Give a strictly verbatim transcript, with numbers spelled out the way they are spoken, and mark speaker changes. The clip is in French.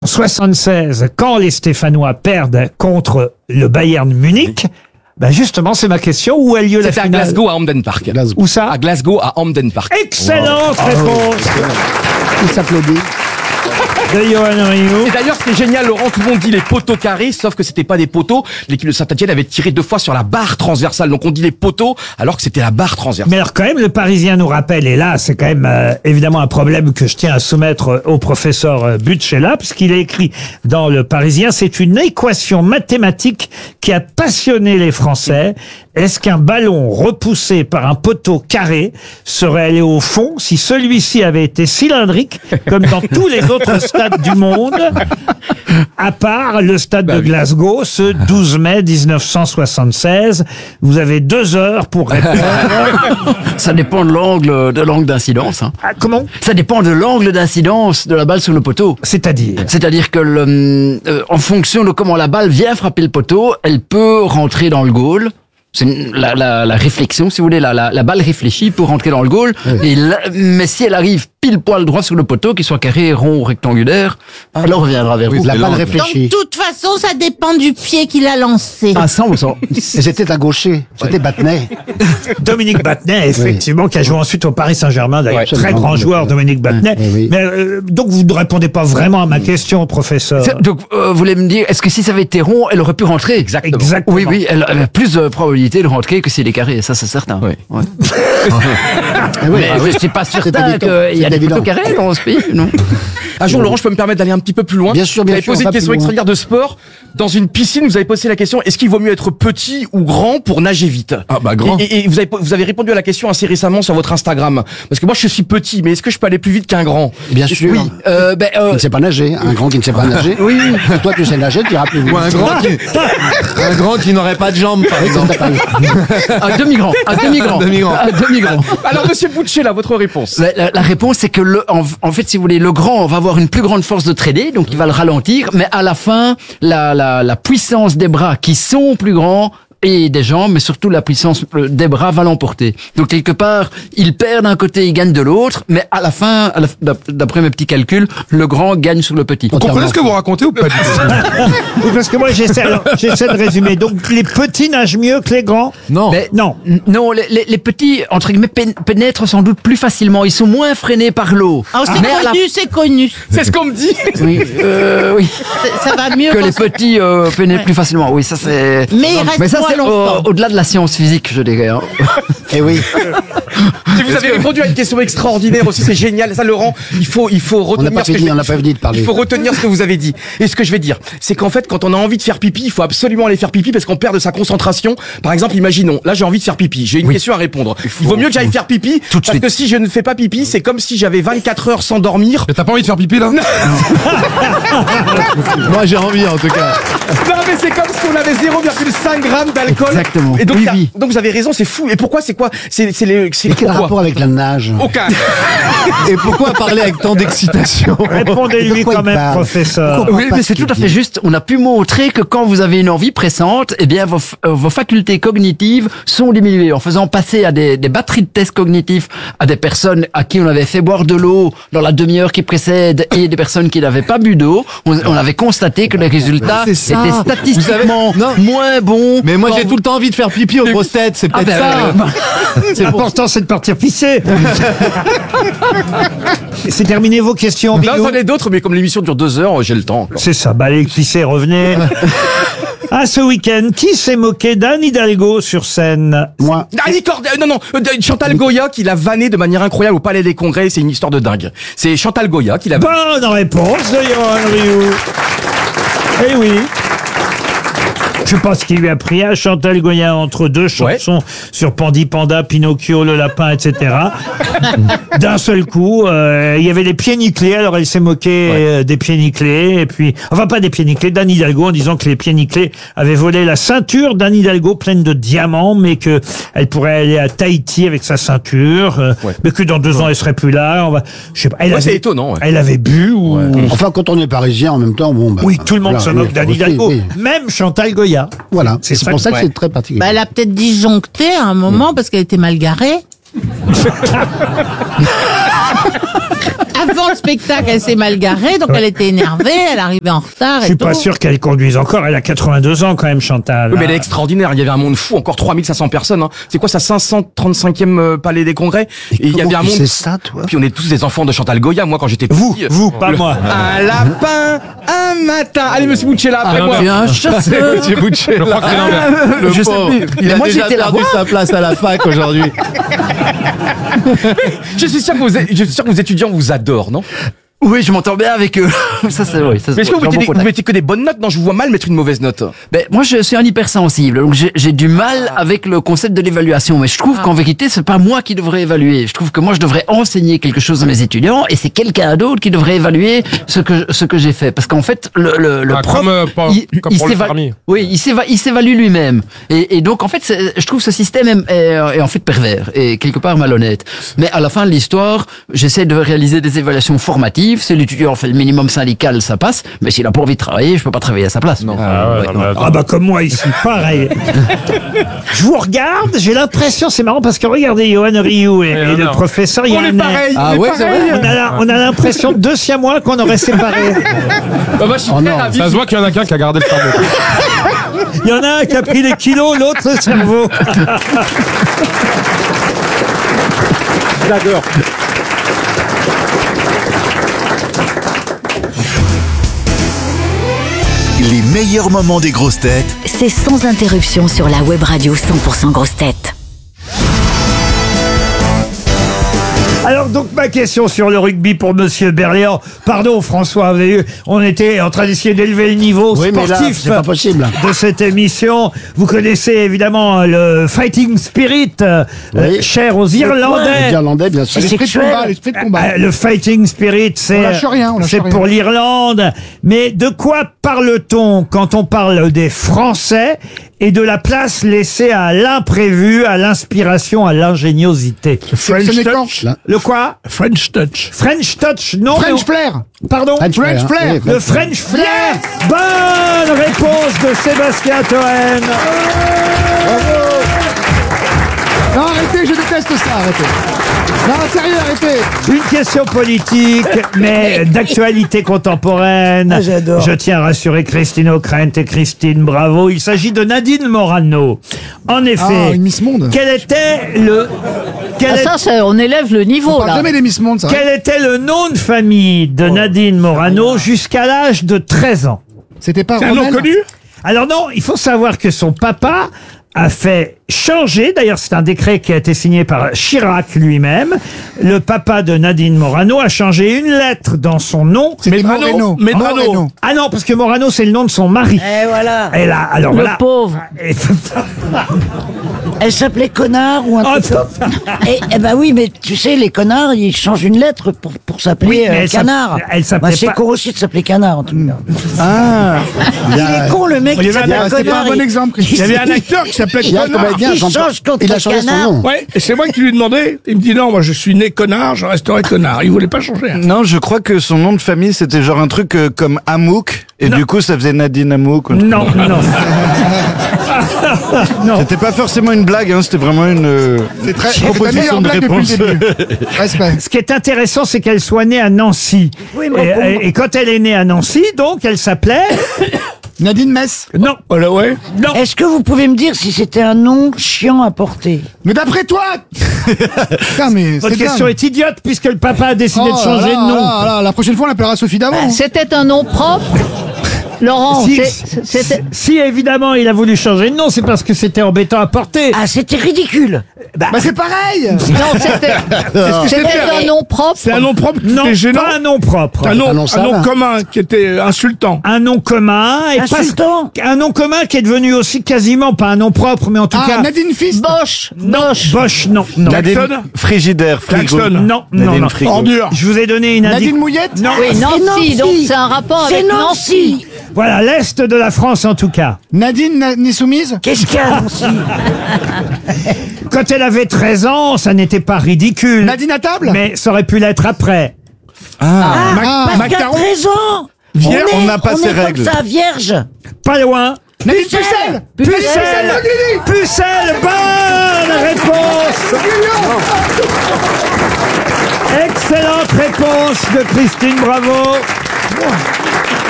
Speaker 1: soixante-seize, quand les Stéphanois perdent contre le Bayern Munich, ben justement, c'est ma question. Où a lieu la
Speaker 2: C'était
Speaker 1: finale?
Speaker 2: à Glasgow, à Hampden Park.
Speaker 1: Glasgow. Où ça?
Speaker 2: À Glasgow, à Hampden Park.
Speaker 1: Excellente
Speaker 3: Wow.
Speaker 1: réponse
Speaker 3: Il s'applaudit.
Speaker 1: de Johan Rioux.
Speaker 2: Et d'ailleurs, c'était génial, Laurent, tout le monde dit les poteaux carrés, sauf que c'était pas des poteaux. L'équipe de Saint-Etienne avait tiré deux fois sur la barre transversale, donc on dit les poteaux, alors que c'était la barre transversale.
Speaker 1: Mais alors quand même, le Parisien nous rappelle, et là c'est quand même euh, évidemment un problème que je tiens à soumettre euh, au professeur euh, Butchella, puisqu'il a écrit dans le Parisien, c'est une équation mathématique qui a passionné les Français. Est-ce qu'un ballon repoussé par un poteau carré serait allé au fond si celui-ci avait été cylindrique, comme dans tous les autres stades du monde, à part le stade
Speaker 2: Bah
Speaker 1: de
Speaker 2: oui.
Speaker 1: Glasgow, ce douze mai mille neuf cent soixante-seize. Vous avez deux heures pour répondre.
Speaker 4: Ça dépend de l'angle, de l'angle d'incidence. Hein.
Speaker 1: Ah, comment?
Speaker 4: Ça dépend de l'angle d'incidence de la balle sur le poteau.
Speaker 1: C'est-à-dire?
Speaker 4: C'est-à-dire que, le, euh, en fonction de comment la balle vient frapper le poteau, elle peut rentrer dans le goal. C'est une- la, la, la réflexion, si vous voulez, la, la, la balle réfléchit pour rentrer dans le goal. Et là, mais si elle arrive pile poil droit sur le poteau, qu'il soit carré, rond ou rectangulaire, elle reviendra vers vous.
Speaker 3: La balle
Speaker 5: Donc,
Speaker 3: réfléchit.
Speaker 5: de toute façon, ça dépend du pied qu'il a lancé.
Speaker 4: À cent pour cent.
Speaker 3: Et c'était un gaucher. C'était Battenet.
Speaker 1: Dominique Battenet, effectivement, qui a joué ensuite au Paris Saint-Germain, d'ailleurs.
Speaker 2: Ouais,
Speaker 1: Très
Speaker 3: absolument.
Speaker 1: grand joueur, Dominique Battenet.
Speaker 3: Oui, oui.
Speaker 1: Mais euh, donc, vous ne répondez pas vraiment à ma question, professeur.
Speaker 4: C'est- Donc, euh, vous voulez me dire, est-ce que si ça avait été rond, elle aurait pu rentrer?
Speaker 2: Exactement.
Speaker 1: Exactement.
Speaker 4: Oui, oui, elle avait plus de probabilité de rentrer que si elle est carrée, ça c'est certain.
Speaker 2: Oui.
Speaker 4: Ouais.
Speaker 3: Eh oui,
Speaker 4: Mais
Speaker 3: ah oui.
Speaker 4: je suis pas
Speaker 3: C'est
Speaker 4: certain
Speaker 3: évident,
Speaker 4: qu'il y a
Speaker 3: c'est
Speaker 4: des
Speaker 3: évident.
Speaker 4: poteaux carrés dans ce pays, non?
Speaker 2: Un jour, Laurent, je peux me permettre d'aller un petit peu plus loin.
Speaker 3: Bien sûr,
Speaker 2: Vous
Speaker 3: bien
Speaker 2: avez
Speaker 3: sûr,
Speaker 2: posé
Speaker 3: on
Speaker 2: une
Speaker 3: va
Speaker 2: question
Speaker 3: plus loin.
Speaker 2: extraordinaire de sport. Dans une piscine, vous avez posé la question, est-ce qu'il vaut mieux être petit ou grand pour nager vite?
Speaker 5: Ah bah grand.
Speaker 2: Et, et- et vous, avez, vous avez répondu à la question assez récemment sur votre Instagram. Parce que moi, je suis petit, mais est-ce que je peux aller plus vite qu'un grand?
Speaker 3: Bien sûr.
Speaker 4: Oui, euh, ben,
Speaker 3: Qui
Speaker 4: euh,
Speaker 3: ne sait pas nager. Un grand qui ne sait pas nager.
Speaker 4: oui,
Speaker 3: Si toi tu sais nager, tu iras plus vite.
Speaker 5: Ou un grand qui, un grand qui n'aurait pas de jambes, par exemple.
Speaker 4: un demi-grand, un demi-grand,
Speaker 5: Un demi-grand.
Speaker 4: un demi-grand.
Speaker 2: Alors, monsieur Butchella, votre réponse.
Speaker 4: La, la- la réponse, c'est que le, en, en fait, si vous voulez, le grand va avoir une plus grande force de traîner, donc il va le ralentir, mais à la fin, la, la, la puissance des bras qui sont plus grands et des jambes, mais surtout la puissance euh, des bras va l'emporter. Donc quelque part, il perd d'un côté, il gagne de l'autre, mais à la fin, à la- d'ap- d'après mes petits calculs, le grand gagne sur le petit.
Speaker 5: Vous comprenez ce que vous racontez ou pas du tout?
Speaker 1: Oui, parce que moi, j'essaie, alors, j'essaie de résumer. Donc, les petits nagent mieux que les grands?
Speaker 5: Non.
Speaker 4: Mais
Speaker 1: Non.
Speaker 4: N- Non, les, les, les petits, entre guillemets, pén- pénètrent sans doute plus facilement. Ils sont moins freinés par l'eau.
Speaker 5: Ah, c'est
Speaker 4: Mais à la-
Speaker 5: connu, c'est connu.
Speaker 2: C'est ce qu'on me dit.
Speaker 4: Oui, euh, oui.
Speaker 5: C'est- Ça va mieux
Speaker 4: Que
Speaker 5: quand
Speaker 4: les
Speaker 5: c'est-
Speaker 4: petits euh, pénètrent plus facilement. Oui, ça c'est.
Speaker 5: Mais il reste
Speaker 4: Mais ça
Speaker 5: moins
Speaker 4: c'est
Speaker 5: longtemps.
Speaker 4: au- au-delà de la science physique, je dirais. Hein.
Speaker 3: Eh oui.
Speaker 2: Et vous avez répondu à une question extraordinaire aussi, c'est génial. Ça, Laurent, il faut, il faut
Speaker 3: On n'a
Speaker 2: retenir
Speaker 3: pas
Speaker 2: ce que
Speaker 3: fini,
Speaker 2: je-
Speaker 3: on n'a pas fini de parler.
Speaker 2: Il faut retenir ce que vous avez dit. Et ce que je vais dire, c'est qu'en fait, quand on a envie de faire pipi, il faut absolument aller faire pipi parce qu'on perd de sa concentration. Par exemple, imaginons, là j'ai envie de faire pipi, j'ai une question à répondre. Il, vaut mieux que j'aille faire pipi
Speaker 4: Tout de
Speaker 2: parce
Speaker 4: suite.
Speaker 2: que si je ne fais pas pipi, c'est comme si j'avais vingt-quatre heures sans dormir.
Speaker 5: Mais t'as pas envie de faire pipi, là? Moi, j'ai envie, en tout cas.
Speaker 2: Non mais c'est comme si on avait zéro virgule cinq grammes d'alcool.
Speaker 4: Exactement.
Speaker 2: Et donc,
Speaker 4: Oui,
Speaker 2: ça-
Speaker 4: oui.
Speaker 2: donc vous avez raison, c'est fou. Et pourquoi c'est quoi? C'est c'est les. C'est
Speaker 3: Et quel
Speaker 2: pourquoi
Speaker 3: rapport avec la nage?
Speaker 2: Aucun.
Speaker 5: Et pourquoi parler avec tant d'excitation?
Speaker 1: Répondez-lui
Speaker 3: De quoi
Speaker 1: quand
Speaker 3: il
Speaker 1: même,
Speaker 3: parle
Speaker 1: professeur.
Speaker 3: Pourquoi
Speaker 4: Oui,
Speaker 3: pas
Speaker 4: mais
Speaker 3: ce
Speaker 4: c'est
Speaker 3: qu'il
Speaker 4: tout à fait
Speaker 3: dit.
Speaker 4: juste. On a pu montrer que quand vous avez une envie pressante, eh bien vos, f- euh, vos facultés cognitives sont diminuées en faisant passer à des, des batteries de tests cognitifs à des personnes à qui on avait fait boire de l'eau dans la demi-heure qui précède et des personnes qui n'avaient pas bu d'eau. On, on avait constaté que les résultats
Speaker 5: C'est ça.
Speaker 4: étaient statistiquement
Speaker 5: Vous savez- non.
Speaker 4: moins bons.
Speaker 5: Mais moi,
Speaker 4: quand
Speaker 5: j'ai
Speaker 4: vous-
Speaker 5: tout le temps envie de faire pipi aux grosses têtes, c'est
Speaker 4: Ah
Speaker 5: peut-être
Speaker 4: ben,
Speaker 5: ça.
Speaker 4: euh,
Speaker 1: L'important, c'est de partir pisser. C'est terminé vos questions,
Speaker 2: Non,
Speaker 1: Bignou?
Speaker 2: j'en ai d'autres, mais comme l'émission dure deux heures, j'ai le temps. encore.
Speaker 1: C'est ça, bah allez pisser, revenez. Ah, ce week-end, qui s'est moqué d'Anne Hidalgo sur scène?
Speaker 3: Moi.
Speaker 2: Ah, Nicorde- euh, non, non, euh, Chantal Goya qui l'a vanné de manière incroyable au Palais des Congrès, c'est une histoire de dingue. C'est Chantal Goya qui l'a vanné.
Speaker 1: Bonne réponse de Johan Rioux. Eh oui. Je pense qu'il lui a pris à Chantal Goya entre deux chansons sur Pandi Panda, Pinocchio, le lapin, et cetera. D'un seul coup, euh, il y avait les pieds nickelés, alors elle s'est moquée euh, des pieds nickelés, et puis, enfin pas des pieds nickelés, d'Anne Hidalgo, en disant que les pieds nickelés avaient volé la ceinture d'Anne Hidalgo pleine de diamants, mais que elle pourrait aller à Tahiti avec sa ceinture, euh,
Speaker 2: Ouais.
Speaker 1: mais que dans deux ans elle serait plus là. On va, je sais pas. Elle
Speaker 2: Ouais, c'est
Speaker 1: avait,
Speaker 2: étonnant, ouais.
Speaker 1: Elle avait bu ou.
Speaker 3: Enfin, quand on est parisien en même temps, bon, bah.
Speaker 1: Oui, tout le monde
Speaker 3: voilà,
Speaker 1: se moque
Speaker 3: oui,
Speaker 1: d'Anne
Speaker 3: oui,
Speaker 1: Hidalgo,
Speaker 3: oui.
Speaker 1: même Chantal Goya.
Speaker 3: Voilà.
Speaker 1: C'est
Speaker 3: C'est
Speaker 1: ça
Speaker 3: pour
Speaker 1: que-
Speaker 3: ça que
Speaker 2: ouais.
Speaker 3: c'est très particulier.
Speaker 5: Bah, elle a peut-être disjoncté à un moment parce qu'elle était mal garée.
Speaker 6: avant le spectacle, elle s'est mal garée, donc elle était énervée, elle arrivait en retard
Speaker 1: Je
Speaker 6: et
Speaker 1: suis
Speaker 6: tout.
Speaker 1: pas sûr qu'elle conduise encore. Elle a quatre-vingt-deux ans quand même, Chantal.
Speaker 2: Oui, mais elle est extraordinaire. Il y avait un monde fou, encore trois mille cinq cents personnes. Hein. C'est quoi, ça cinq cent trente-cinquième euh, palais des congrès? Et il y avait un monde.
Speaker 3: C'est ça, toi.
Speaker 2: Puis on est tous des enfants de Chantal Goya. Moi, quand j'étais
Speaker 1: Vous,
Speaker 2: petit,
Speaker 1: vous, pas
Speaker 2: le-
Speaker 1: moi.
Speaker 2: Un lapin, un matin. Allez, monsieur Bouchella, après moi.
Speaker 4: Tu es un chasseur.
Speaker 5: Je crois que c'est l'inverse. Le
Speaker 4: Je sais
Speaker 5: pauvre,
Speaker 4: plus.
Speaker 5: il
Speaker 4: Mais
Speaker 5: a
Speaker 4: moi,
Speaker 5: déjà
Speaker 4: j'étais là.
Speaker 5: perdu sa place à la fac aujourd'hui.
Speaker 2: Je suis sûr que vos, je suis sûr que vos étudiants vous adorent, non?
Speaker 4: Oui, je m'entends bien avec eux. ça, c'est oui. Ça,
Speaker 2: Mais est-ce que vous
Speaker 4: j'ai un
Speaker 2: mettez,
Speaker 4: bon
Speaker 2: des- vous
Speaker 4: contact.
Speaker 2: mettez que des bonnes notes? Non, je vous vois mal mettre une mauvaise note.
Speaker 4: Ben, moi, je suis un hypersensible, donc j'ai j'ai du mal avec le concept de l'évaluation. Mais je trouve qu'en vérité, c'est pas moi qui devrais évaluer. Je trouve que moi, je devrais enseigner quelque chose à mes étudiants, et c'est quelqu'un d'autre qui devrait évaluer ce que ce que j'ai fait. Parce qu'en fait, le le, le
Speaker 5: Ah,
Speaker 4: prof,
Speaker 5: comme, euh, pas- comme pour le
Speaker 4: s'éva-
Speaker 5: permis.
Speaker 4: oui, il s'éva- il s'évalue lui-même. Et, et donc, en fait, c'est- je trouve ce système est, est- est en fait pervers et quelque part malhonnête. Mais à la fin de l'histoire, j'essaie de réaliser des évaluations formatives. Si l'étudiant fait le minimum syndical, ça passe. Mais s'il a pas envie de travailler, je peux pas travailler à sa place. Non.
Speaker 5: Ah ouais, non, mais attends.
Speaker 1: Ah bah comme moi ici, pareil. Je vous regarde, j'ai l'impression, c'est marrant parce que regardez Johan Rioux et, et le
Speaker 5: non.
Speaker 1: professeur Yann.
Speaker 4: Ah ouais, c'est vrai.
Speaker 1: On a, la- on a l'impression deux siamois qu'on aurait séparés.
Speaker 2: Bah, moi, je suis
Speaker 3: Oh
Speaker 2: très
Speaker 3: non.
Speaker 2: ravi.
Speaker 5: Ça se voit qu'il y en a qu'un qui a gardé le cerveau.
Speaker 1: Il y en a un qui a pris les kilos, l'autre le cerveau.
Speaker 3: J'adore.
Speaker 7: Les meilleurs moments des grosses têtes
Speaker 8: C'est sans interruption sur la web radio cent pour cent grosses têtes.
Speaker 1: Alors donc ma question sur le rugby pour Monsieur Berléand. Pardon François, vous avez vu, on était en train d'essayer d'élever le niveau
Speaker 3: Oui, mais là,
Speaker 1: sportif
Speaker 3: c'est pas possible.
Speaker 1: de cette émission. Vous connaissez évidemment le fighting spirit euh,
Speaker 3: Oui.
Speaker 1: cher aux
Speaker 3: Les
Speaker 1: Irlandais.
Speaker 3: Irlandais, bien sûr.
Speaker 9: L'esprit de combat, l'esprit de combat.
Speaker 1: Euh, Le fighting spirit, c'est
Speaker 9: On lâche rien, on lâche
Speaker 1: c'est
Speaker 9: rien.
Speaker 1: pour l'Irlande. Mais de quoi parle-t-on quand on parle des Français et de la place laissée à l'imprévu, à l'inspiration, à l'ingéniosité?
Speaker 9: French touch.
Speaker 3: Là.
Speaker 1: Le quoi?
Speaker 9: French touch.
Speaker 1: French touch, non. mais
Speaker 9: French
Speaker 1: on-
Speaker 9: flair.
Speaker 1: Pardon?
Speaker 3: French
Speaker 9: French
Speaker 3: flair,
Speaker 9: flair.
Speaker 3: oui,
Speaker 1: Le French flair. Bonne réponse de Sébastien Toen.
Speaker 9: Non, arrêtez, je déteste ça, arrêtez. Non, sérieux, arrêtez.
Speaker 1: Une question politique, mais d'actualité contemporaine.
Speaker 6: Ah, j'adore.
Speaker 1: Je tiens à rassurer Christine O'Krent et Christine Bravo. Il s'agit de Nadine Morano. En effet,
Speaker 9: Ah, une Miss Monde.
Speaker 1: quel était le quel,
Speaker 6: Ah,
Speaker 1: est-
Speaker 6: ça, ça, on élève le
Speaker 9: On
Speaker 6: niveau,
Speaker 9: parle
Speaker 6: là.
Speaker 9: jamais des Miss Monde, ça.
Speaker 1: quel était le nom de famille de Nadine Morano jusqu'à l'âge de treize ans?
Speaker 9: C'était pas Rommel.
Speaker 1: Alors non, il faut savoir que son papa a fait changer, d'ailleurs c'est un décret qui a été signé par Chirac lui-même, le papa de Nadine Morano a changé une lettre dans son nom.
Speaker 9: C'était Moreno. Moreno.
Speaker 1: Ah non, parce que Morano c'est le nom de son mari.
Speaker 10: Eh voilà.
Speaker 1: Et là, alors
Speaker 6: Le
Speaker 1: voilà.
Speaker 6: pauvre.
Speaker 1: Et-
Speaker 10: Elle s'appelait connard ou un
Speaker 1: Oh,
Speaker 10: truc. Et, eh ben oui, mais tu sais, les connards, ils changent une lettre pour, pour s'appeler
Speaker 1: Oui, mais
Speaker 10: euh,
Speaker 1: elle s'app-
Speaker 10: canard.
Speaker 1: elle s'appelait
Speaker 10: Bah, c'est
Speaker 1: pas-
Speaker 10: con aussi de s'appeler canard, en tout cas.
Speaker 3: Ah,
Speaker 10: Il est con, le mec,
Speaker 9: Il y
Speaker 10: il
Speaker 9: avait
Speaker 10: s'appelle
Speaker 9: un- c'était pas
Speaker 10: connard.
Speaker 9: un bon
Speaker 10: il-
Speaker 9: exemple.
Speaker 10: Il
Speaker 9: Il y avait un acteur qui s'appelait
Speaker 3: il y a
Speaker 9: Connard.
Speaker 3: comédien,
Speaker 10: il
Speaker 3: Jean-
Speaker 10: change contre
Speaker 3: il a changé son
Speaker 10: canard.
Speaker 3: nom.
Speaker 9: Ouais, et c'est moi qui lui ai demandé. Il me dit non, moi je suis né connard, je resterai connard. Il voulait pas changer.
Speaker 11: Non, je crois que son nom de famille, c'était genre un truc euh, comme Amouk, et du coup, ça faisait Nadine Amouk. ou un truc
Speaker 1: non,
Speaker 11: comme ça.
Speaker 1: non. non.
Speaker 11: C'était pas forcément une blague, hein, c'était vraiment une euh,
Speaker 9: C'est très, c'est ta
Speaker 11: proposition
Speaker 9: meilleure
Speaker 11: de
Speaker 9: blague depuis le
Speaker 11: réponse.
Speaker 9: début. Respect.
Speaker 1: Ce qui est intéressant, c'est qu'elle soit née à Nancy.
Speaker 10: Oui, mais
Speaker 1: et,
Speaker 10: bon.
Speaker 1: et- et quand elle est née à Nancy, donc, elle s'appait...
Speaker 9: Nadine Metz.
Speaker 1: Non.
Speaker 9: Voilà, ouais.
Speaker 1: Non.
Speaker 10: Est-ce que vous pouvez me dire si c'était un nom chiant à porter?
Speaker 9: Mais d'après toi Putain, mais
Speaker 1: Votre
Speaker 9: c'est
Speaker 1: question
Speaker 9: dingue.
Speaker 1: est idiote puisque le papa a décidé
Speaker 9: Oh
Speaker 1: de changer
Speaker 9: là
Speaker 1: de nom.
Speaker 9: là là, la prochaine fois, on l'appellera Sophie d'avant.
Speaker 6: Bah, c'était un nom propre. Laurent,
Speaker 1: Si,
Speaker 6: c'est- c'était...
Speaker 1: si évidemment il a voulu changer de nom, c'est parce que c'était embêtant à porter.
Speaker 10: Ah, c'était ridicule.
Speaker 9: Bah c'est pareil.
Speaker 6: Non, c'était... C'était un nom propre.
Speaker 9: C'est un nom propre qui
Speaker 1: Non,
Speaker 9: était gênant.
Speaker 1: pas un nom propre.
Speaker 9: Un nom,
Speaker 3: Un nom
Speaker 9: un nom
Speaker 3: sale.
Speaker 9: commun qui était insultant.
Speaker 1: Un nom commun et pas-
Speaker 10: Insultant.
Speaker 1: un nom commun qui est devenu aussi quasiment pas un nom propre, mais en tout
Speaker 9: Ah,
Speaker 1: cas
Speaker 9: Nadine Fist.
Speaker 6: Bosch.
Speaker 1: non,
Speaker 6: Bosch.
Speaker 1: Bosch, non, non,
Speaker 11: Nadine
Speaker 9: Klaxon.
Speaker 11: Frigidaire, frigo.
Speaker 9: Klaxon.
Speaker 1: non, non,
Speaker 11: Nadine
Speaker 1: non.
Speaker 11: Frigo.
Speaker 9: Ordure.
Speaker 1: Je vous ai donné une
Speaker 9: Nadine
Speaker 1: indication.
Speaker 9: Mouillette.
Speaker 1: Non,
Speaker 6: Oui, Nancy,
Speaker 10: Nancy.
Speaker 6: donc c'est un rapport
Speaker 10: C'est
Speaker 6: avec Nancy.
Speaker 10: Nancy.
Speaker 1: voilà l'est de la France en tout cas.
Speaker 9: Nadine Na- n'est soumise.
Speaker 10: Qu'est-ce qu'il y a, Nancy?
Speaker 1: Quand elle avait treize ans, ça n'était pas ridicule.
Speaker 9: Nadine à table.
Speaker 1: Mais ça aurait pu l'être après.
Speaker 10: Ah,
Speaker 9: Mac-
Speaker 10: parce qu'à
Speaker 9: macaron.
Speaker 10: treize ans,
Speaker 11: Vierge,
Speaker 10: on
Speaker 11: on
Speaker 10: est-
Speaker 11: n'a pas
Speaker 10: on
Speaker 11: ces
Speaker 10: est comme
Speaker 11: règles.
Speaker 10: ça, vierge.
Speaker 1: Pas loin.
Speaker 9: Nadine Pucelle.
Speaker 1: Pucelle. Pucelle. Bonne réponse. Excellente réponse de Christine Bravo.